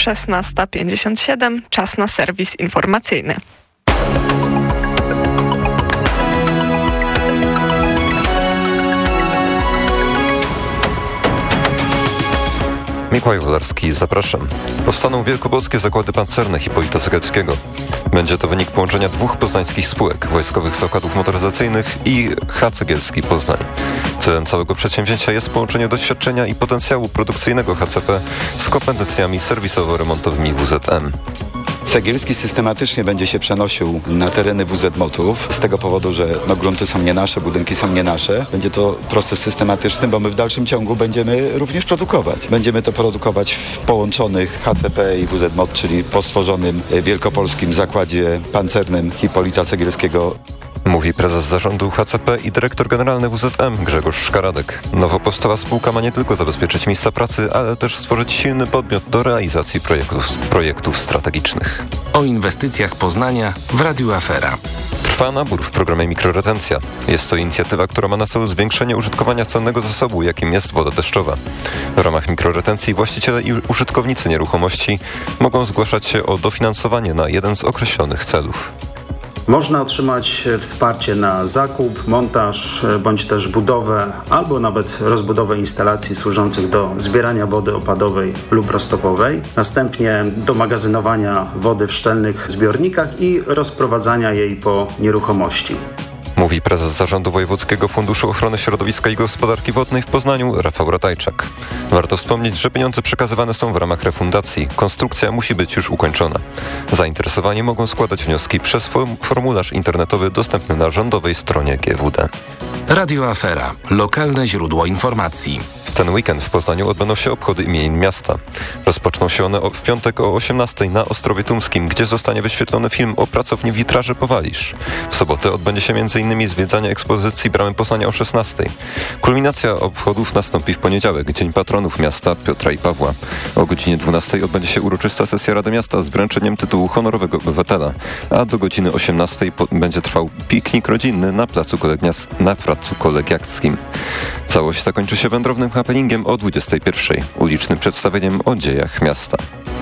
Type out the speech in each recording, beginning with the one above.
16:57. Czas na serwis informacyjny. Mikołaj Wolarski, zapraszam. Powstaną wielkopolskie zakłady pancerne Hipolita Cegielskiego. Będzie to wynik połączenia dwóch poznańskich spółek, Wojskowych Zakładów Motoryzacyjnych i H. Cegielski Poznań. Celem całego przedsięwzięcia jest połączenie doświadczenia i potencjału produkcyjnego HCP z kompetencjami serwisowo-remontowymi WZM. Cegielski systematycznie będzie się przenosił na tereny WZ Motów z tego powodu, że grunty są nie nasze, budynki są nie nasze. Będzie to proces systematyczny, bo my w dalszym ciągu będziemy również produkować. Będziemy to produkować w połączonych HCP i WZ Mot, czyli po stworzonym wielkopolskim zakładzie pancernym Hipolita Cegielskiego. Mówi prezes zarządu HCP i dyrektor generalny WZM Grzegorz Szkaradek. Nowo powstała spółka ma nie tylko zabezpieczyć miejsca pracy, ale też stworzyć silny podmiot do realizacji projektów strategicznych. O inwestycjach Poznania w Radiu Afera. Trwa nabór w programie Mikroretencja. Jest to inicjatywa, która ma na celu zwiększenie użytkowania cennego zasobu, jakim jest woda deszczowa. W ramach mikroretencji właściciele i użytkownicy nieruchomości mogą zgłaszać się o dofinansowanie na jeden z określonych celów. Można otrzymać wsparcie na zakup, montaż bądź też budowę albo nawet rozbudowę instalacji służących do zbierania wody opadowej lub roztopowej, następnie do magazynowania wody w szczelnych zbiornikach i rozprowadzania jej po nieruchomości. Mówi prezes Zarządu Wojewódzkiego Funduszu Ochrony Środowiska i Gospodarki Wodnej w Poznaniu Rafał Ratajczak. Warto wspomnieć, że pieniądze przekazywane są w ramach refundacji. Konstrukcja musi być już ukończona. Zainteresowani mogą składać wnioski przez formularz internetowy dostępny na rządowej stronie GWD. Radio Afera. Lokalne źródło informacji. W ten weekend w Poznaniu odbędą się obchody imienin miasta. Rozpoczną się one w piątek o 18:00 na Ostrowie Tumskim, gdzie zostanie wyświetlony film o pracowni witraży Powalisz. W sobotę odbędzie się m.in. zwiedzanie ekspozycji Bramy Poznania o 16:00. Kulminacja obchodów nastąpi w poniedziałek, Dzień Patronów Miasta Piotra i Pawła. O godzinie 12:00 odbędzie się uroczysta sesja Rady Miasta z wręczeniem tytułu Honorowego Obywatela, a do godziny 18:00 będzie trwał piknik rodzinny na placu Kolegiackim. Całość zakończy się wędrownym happeningiem o 21:00, ulicznym przedstawieniem o dziejach miasta.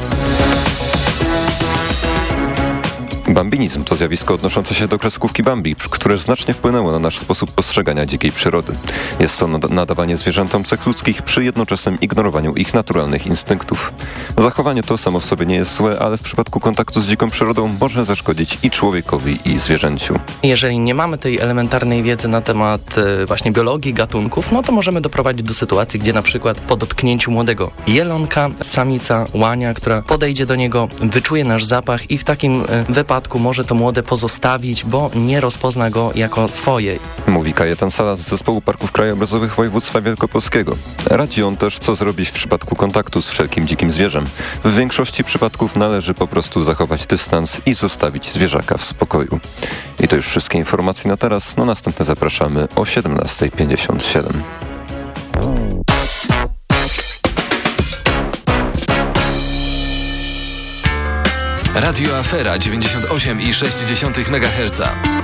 Bambinizm to zjawisko odnoszące się do kreskówki Bambi, które znacznie wpłynęło na nasz sposób postrzegania dzikiej przyrody. Jest to nadawanie zwierzętom cech ludzkich przy jednoczesnym ignorowaniu ich naturalnych instynktów. Zachowanie to samo w sobie nie jest złe, ale w przypadku kontaktu z dziką przyrodą może zaszkodzić i człowiekowi, i zwierzęciu. Jeżeli nie mamy tej elementarnej wiedzy na temat właśnie biologii gatunków, no to możemy doprowadzić do sytuacji, gdzie na przykład po dotknięciu młodego jelonka, samica łania, która podejdzie do niego, wyczuje nasz zapach i w takim wypadku może to młode pozostawić, bo nie rozpozna go jako swoje. Mówi Kajetan Sala z Zespołu Parków Krajobrazowych Województwa Wielkopolskiego. Radzi on też, co zrobić w przypadku kontaktu z wszelkim dzikim zwierzem. W większości przypadków należy po prostu zachować dystans i zostawić zwierzaka w spokoju. I to już wszystkie informacje na teraz. No następne zapraszamy o 17:57. Radio Afera 98,6 MHz.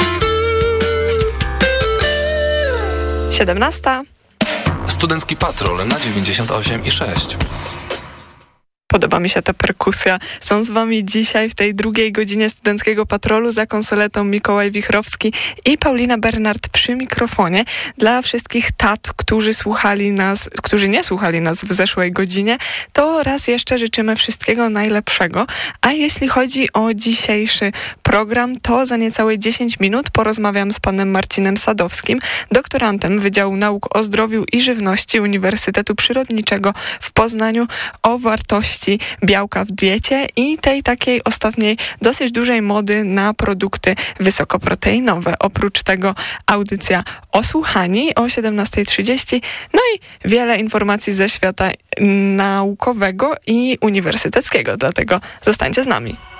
17:00. Studencki Patrol na 98,6. Podoba mi się ta perkusja. Są z wami dzisiaj w tej drugiej godzinie Studenckiego Patrolu za konsoletą Mikołaj Wichrowski i Paulina Bernard przy mikrofonie. Dla wszystkich tat, którzy nie słuchali nas w zeszłej godzinie, to raz jeszcze życzymy wszystkiego najlepszego. A jeśli chodzi o dzisiejszy program, to za niecałe 10 minut porozmawiam z panem Marcinem Sadowskim, doktorantem Wydziału Nauk o Zdrowiu i Żywności Uniwersytetu Przyrodniczego w Poznaniu, o wartości białka w diecie i tej takiej ostatniej dosyć dużej mody na produkty wysokoproteinowe. Oprócz tego audycja Osłuchani o 17:30, no i wiele informacji ze świata naukowego i uniwersyteckiego, dlatego zostańcie z nami.